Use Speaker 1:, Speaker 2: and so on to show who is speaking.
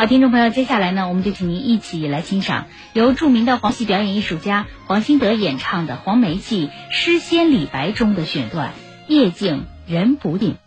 Speaker 1: 好，听众朋友，接下来呢，我们就请您一起来欣赏由著名的黄戏表演艺术家黄兴德演唱的黄梅戏《诗仙李白》中的选段《夜静人不定》。